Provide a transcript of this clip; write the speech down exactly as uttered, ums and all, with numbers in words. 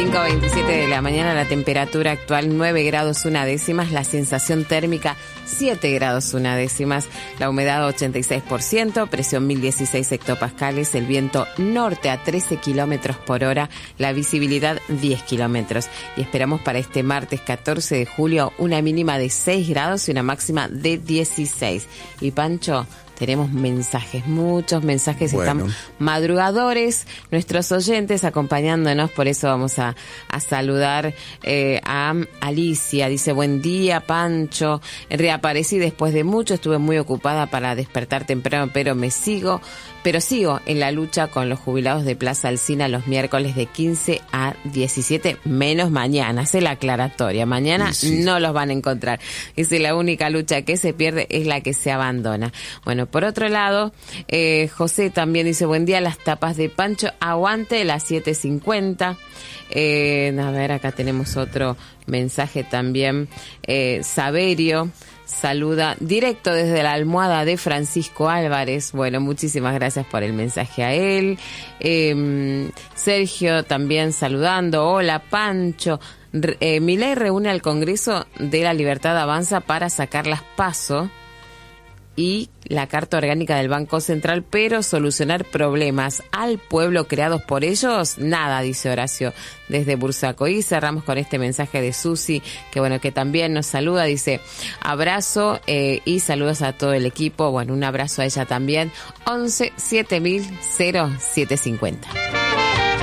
cinco veintisiete de la mañana, la temperatura actual nueve grados una décimas, la sensación térmica siete grados una décimas, la humedad ochenta y seis por ciento, presión mil dieciséis hectopascales, el viento norte a trece kilómetros por hora, la visibilidad diez kilómetros. Y esperamos para este martes catorce de julio una mínima de seis grados y una máxima de dieciséis. Y Pancho, tenemos mensajes, muchos mensajes, Bueno. están madrugadores, nuestros oyentes acompañándonos, por eso vamos a, a saludar eh, a Alicia. Dice, buen día, Pancho, reaparecí después de mucho, estuve muy ocupada para despertar temprano, pero me sigo, pero sigo en la lucha con los jubilados de Plaza Alsina los miércoles de quince a diecisiete, menos mañana, hace la aclaratoria, mañana Sí, sí. no los van a encontrar. Dice, la única lucha que se pierde es la que se abandona. Bueno, por otro lado, eh, José también dice, buen día, las tapas de Pancho, aguante las siete cincuenta. Eh, a ver, acá tenemos otro mensaje también. Eh, Saberio saluda directo desde la almohada de Francisco Álvarez. Bueno, muchísimas gracias por el mensaje a él. Eh, Sergio también saludando. Hola, Pancho. Eh, Milei reúne al Congreso de la Libertad Avanza para sacar las PASO y la Carta Orgánica del Banco Central, pero solucionar problemas al pueblo creados por ellos, nada, dice Horacio desde Bursaco. Y cerramos con este mensaje de Susi, que bueno, que también nos saluda, dice, abrazo eh, y saludos a todo el equipo. Bueno, un abrazo a ella también. once siete mil cero siete cincuenta.